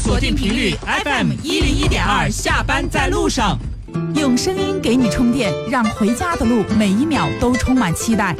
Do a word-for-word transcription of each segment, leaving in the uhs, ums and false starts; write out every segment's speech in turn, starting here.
锁定频率 F M 一零一点二，下班在路上， 用声音给你充电，让回家的路每一秒都充满期待。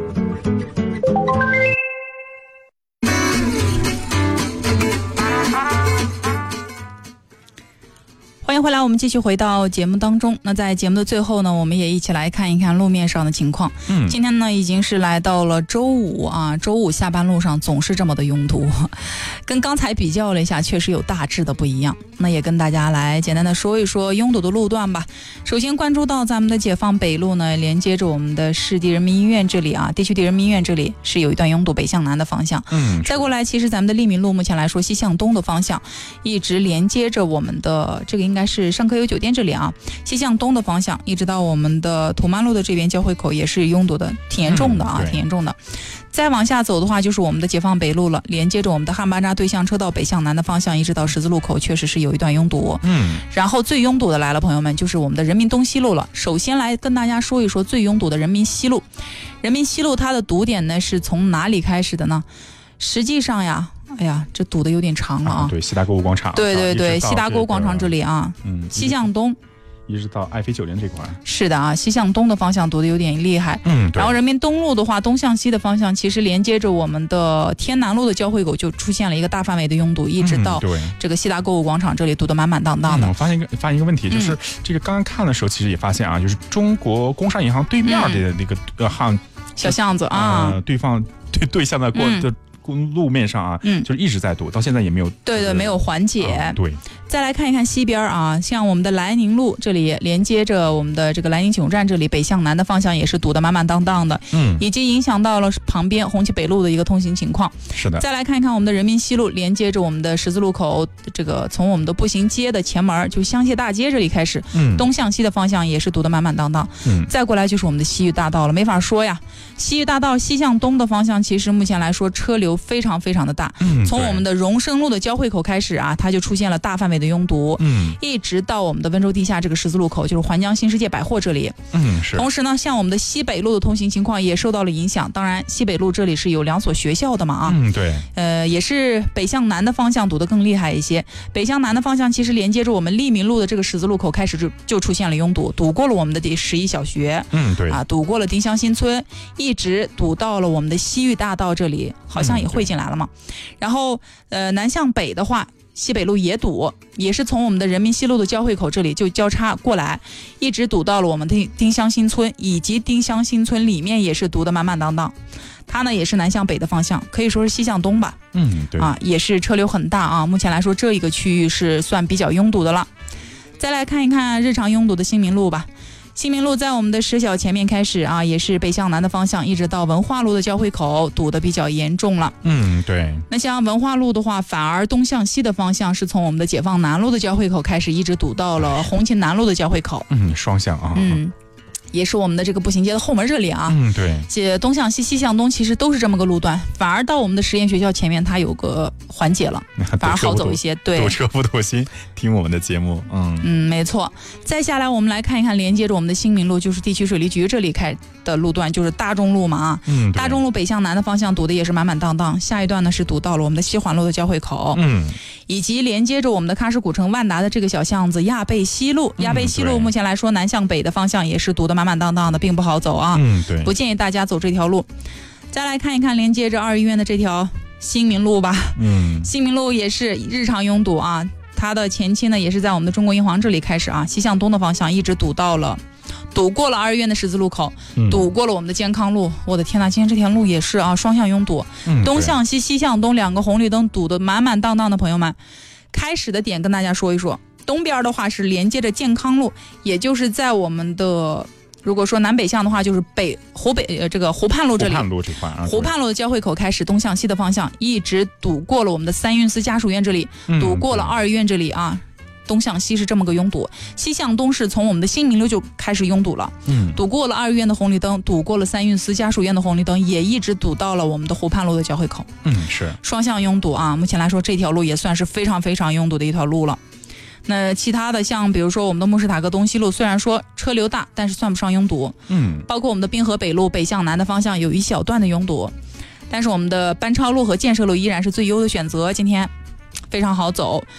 欢迎回来，我们继续回到节目当中。那在节目的最后呢，我们也一起来看一看路面上的情况。嗯，今天呢已经是来到了周五啊，周五下班路上总是这么的拥堵，跟刚才比较了一下，确实有大致的不一样。那也跟大家来简单的说一说拥堵的路段吧。首先关注到咱们的解放北路呢，连接着我们的市地人民医院这里啊，地区地人民医院这里是有一段拥堵，北向南的方向。嗯，再过来，其实咱们的利民路目前来说，西向东的方向一直连接着我们的这个应该是上科有酒店这里啊，西向东的方向一直到我们的土曼路的这边交汇口也是拥堵的，挺严重的啊，嗯、挺严重的。再往下走的话，就是我们的解放北路了，连接着我们的汉巴扎对向车道北向南的方向，一直到十字路口，确实是有一段拥堵。嗯，然后最拥堵的来了，朋友们，就是我们的人民东西路了。首先来跟大家说一说最拥堵的人民西路。人民西路它的堵点呢是从哪里开始的呢？实际上呀，哎呀，这堵的有点长了啊！ 啊对，西大购物广场。 对对对，西大购物广场这里啊，嗯，西向东。 一直到爱妃酒店这块。 是的啊，西向东的方向堵得有点厉害。嗯，然后人民东路的话，东向西的方向，其实连接着我们的天南路的交汇口就出现了一个大范围的拥堵，一直到这个西大购物广场这里堵得满满当当的。 嗯、我发现一个发现一个问题，就是、嗯、这个刚刚看的时候，其实也发现啊，就是中国工商银行对面的那个、嗯、呃巷小巷子啊， 呃、对方对对向的过的。嗯路面上啊，嗯，就是一直在堵，到现在也没有对对没有缓解、 啊。对， 再来看一看西边啊，像我们的莱宁路这里连接着我们的这个莱宁总站这里北向南的方向也是堵得满满当当的，嗯，已经影响到了旁边红旗北路的一个通行情况。 是的。 再来看一看我们的人民西路连接着我们的十字路口，这个从我们的步行街的前门就香榭大街这里开始，嗯，东向西的方向也是堵得满满当当。嗯，再过来就是我们的西域大道了，没法说呀。西域大道西向东的方向，其实目前来说车流非常非常的大，嗯，从我们的荣升路的交汇口开始啊，它就出现了大范围的拥堵，嗯，一直到我们的温州地下这个十字路口，就是环江新世界百货这里，嗯，是。同时呢，像我们的西北路的通行情况也受到了影响。当然，西北路这里是有两所学校的嘛，啊， 嗯，对， 呃，也是北向南的方向堵得更厉害一些。北向南的方向其实连接着我们利民路的这个十字路口开始就就出现了拥堵，堵过了我们的第十一小学，嗯，对，啊，堵过了丁香新村，一直堵到了我们的西域大道这里，好像也汇进来了嘛。嗯、然后，呃，南向北的话，西北路也堵，也是从我们的人民西路的交汇口这里就交叉过来，一直堵到了我们的丁香新村，以及丁香新村里面也是堵得满满当当。它呢也是南向北的方向，可以说是西向东吧。嗯，对啊，也是车流很大啊。目前来说，这一个区域是算比较拥堵的了。再来看一看日常拥堵的新民路吧。新民路在我们的石小前面开始啊，也是北向南的方向，一直到文化路的交汇口堵得比较严重了。 嗯，对。 那像文化路的话，反而东向西的方向是从我们的解放南路的交汇口开始，一直堵到了红旗南路的交汇口。 嗯，双向啊。 嗯。也是我们的这个步行街的后门这里啊， 嗯，对， 这东向西、西向东其实都是这么个路段，反而到我们的实验学校前面，它有个缓解了，反而好走一些。对， 堵车不堵心，听我们的节目，嗯嗯，没错。再下来，我们来看一看连接着我们的新民路，就是地区水利局这里开的路段，就是大众路嘛啊，嗯，大众路北向南的方向堵的也是满满当当。下一段呢是堵到了我们的西环路的交汇口，嗯，以及连接着我们的喀什古城万达的这个小巷子亚贝西路，亚贝西路目前来说南向北的方向也是堵得满满当当的，并不好走啊，嗯，对，不建议大家走这条路。再来看一看连接着二医院的这条新民路吧，嗯，新民路也是日常拥堵啊，它的前期呢也是在我们的中国银行这里开始啊，西向东的方向一直堵到了，堵过了二医院的十字路口，嗯、堵过了我们的健康路。我的天哪，今天这条路也是啊，双向拥堵，嗯、东向西、西向东两个红绿灯堵得满满当当的。朋友们，开始的点跟大家说一说，东边的话是连接着健康路，也就是在我们的。如果说南北向的话，就是北湖北呃这个湖畔路这里， 湖畔路这块啊， 湖畔路的交汇口开始东向西的方向，一直堵过了我们的三运司家属院这里，嗯、堵过了二医院这里啊。东向西是这么个拥堵，西向东是从我们的新民路就开始拥堵了，嗯，堵过了二医院的红绿灯，堵过了三运司家属院的红绿灯，也一直堵到了我们的湖畔路的交汇口， 嗯，是双向拥堵啊。目前来说，这条路也算是非常非常拥堵的一条路了。那其他的像比如说我们的慕士塔格东西路，虽然说车流大，但是算不上拥堵，嗯，包括我们的滨河北路北向南的方向有一小段的拥堵，但是我们的班超路和建设路依然是最优的选择，今天非常好走。